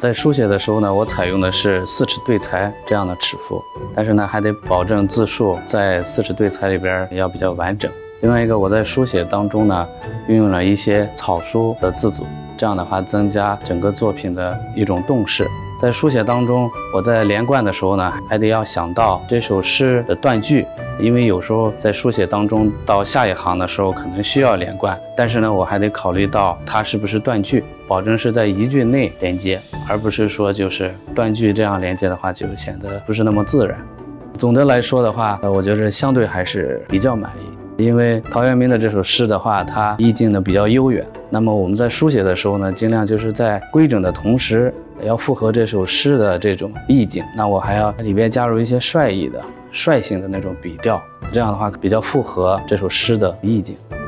在书写的时候呢，我采用的是4尺对裁这样的尺幅，但是呢，还得保证字数在4尺对裁里边要比较完整。另外一个，我在书写当中呢，运用了一些草书的字组，这样的话增加整个作品的一种动势。在书写当中，我在连贯的时候呢，还得要想到这首诗的断句，因为有时候在书写当中到下一行的时候可能需要连贯，但是呢，我还得考虑到它是不是断句，保证是在一句内连接，而不是说就是断句，这样连接的话就显得不是那么自然。总的来说的话，我觉得相对还是比较满意。因为陶渊明的这首诗的话，它意境呢比较悠远，那么我们在书写的时候呢，尽量就是在规整的同时，要符合这首诗的这种意境，那我还要里边加入一些率意的、率性的那种笔调，这样的话比较符合这首诗的意境。